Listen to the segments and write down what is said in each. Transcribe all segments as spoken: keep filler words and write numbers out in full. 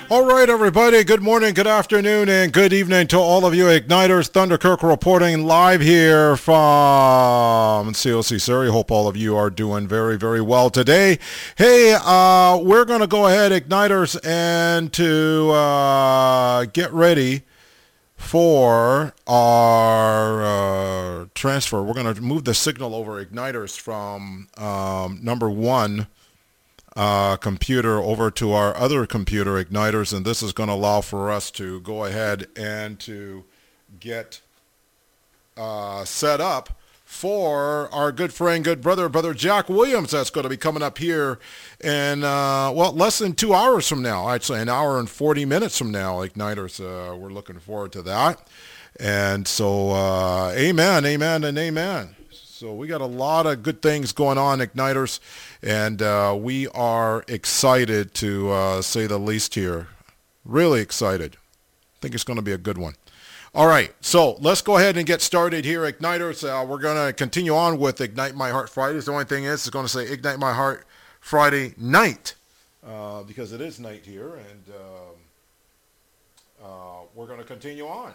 All right, everybody. Good morning, good afternoon, and good evening to all of you Igniters. Thunderkirk reporting live here from C O C Surrey. Hope all of you are doing very, very well today. Hey, uh, we're going to go ahead, Igniters, and to uh, get ready for our uh, transfer. We're going to move the signal over Igniters from um, number one Uh, computer over to our other computer Igniters, and this is going to allow for us to go ahead and to get uh, set up for our good friend, good brother, brother Jack Williams. That's going to be coming up here in, uh, well, less than two hours from now. I'd say an hour and forty minutes from now, Igniters. Uh, we're looking forward to that. And so, uh, amen, amen, and amen. So we got a lot of good things going on, Igniters, and uh, we are excited to uh, say the least here. Really excited. I think it's going to be a good one. All right, so let's go ahead and get started here, Igniters. Uh, we're going to continue on with Ignite My Heart Fridays. The only thing is, it's going to say Ignite My Heart Friday night uh, because it is night here, and um, uh, we're going to continue on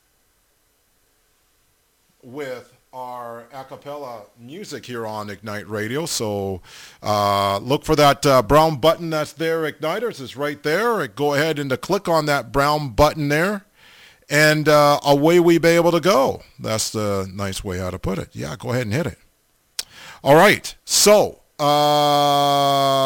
with our a cappella music here on Ignite Radio. So uh, look for that uh, brown button that's there, Igniters. It's right there. Go ahead and to click on that brown button there, and uh, away we be able to go. That's the nice way how to put it. Yeah, go ahead and hit it. All right. So uh,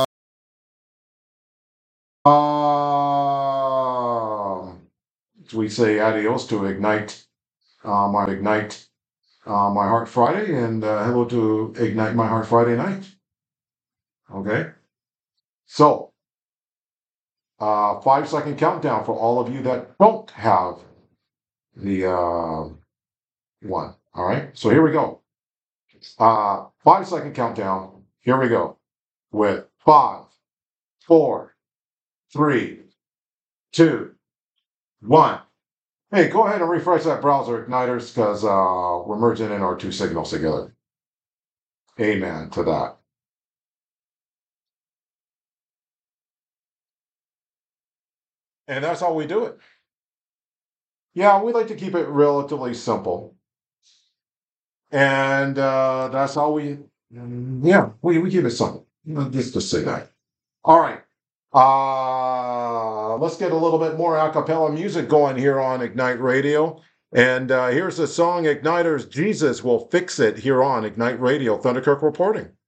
uh, we say adios to Ignite, uh, my Ignite Uh, My Heart Friday, and uh, hello to Ignite My Heart Friday night. Okay, so uh, five second countdown for all of you that don't have the uh, one. All right, so here we go. Uh, five second countdown. Here we go with five, four, three, two, one. Hey, go ahead and refresh that browser, Igniters, because uh, we're merging in our two signals together. Amen to that. And that's how we do it. Yeah, we like to keep it relatively simple. And uh, that's how we, yeah, we, we keep it simple. Just to say that. All right. Uh, let's get a little bit more a cappella music going here on Ignite Radio. And uh, here's the song, Igniters, Jesus Will Fix It, here on Ignite Radio. Thunderkirk reporting.